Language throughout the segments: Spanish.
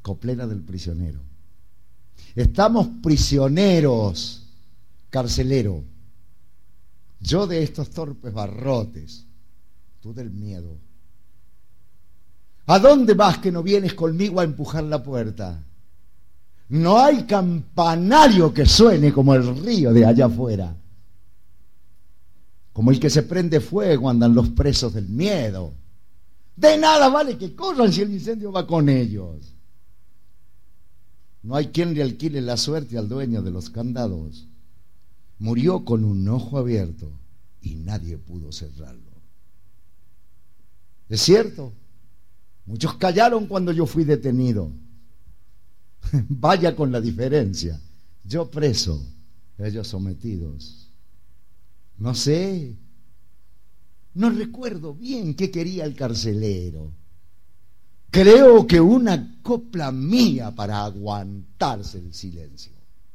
Coplera del prisionero. Estamos prisioneros, carcelero. Yo de estos torpes barrotes, tú del miedo. ¿A dónde vas que no vienes conmigo a empujar la puerta? No hay campanario que suene como el río de allá afuera. Como el que se prende fuego andan los presos del miedo. De nada vale que corran si el incendio va con ellos. No hay quien le alquile la suerte al dueño de los candados. Murió con un ojo abierto y nadie pudo cerrarlo. Es cierto, muchos callaron cuando yo fui detenido. Vaya con la diferencia. Yo preso, ellos sometidos. No sé, no recuerdo bien qué quería el carcelero. Creo que una copla mía para aguantarse el silencio.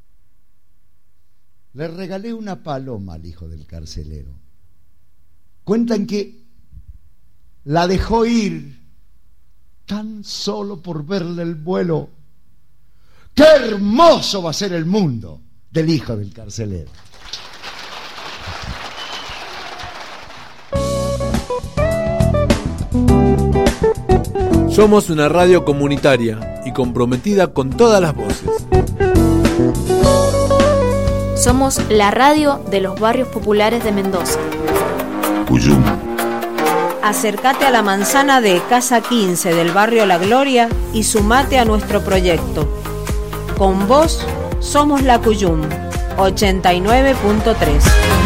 Le regalé una paloma al hijo del carcelero. Cuentan que la dejó ir tan solo por verle el vuelo. ¡Qué hermoso va a ser el mundo del hijo del carcelero! Somos una radio comunitaria y comprometida con todas las voces. Somos la radio de los barrios populares de Mendoza. Cuyum. Acércate a la manzana de Casa 15 del barrio La Gloria y sumate a nuestro proyecto. Con vos somos la Cuyum 89.3.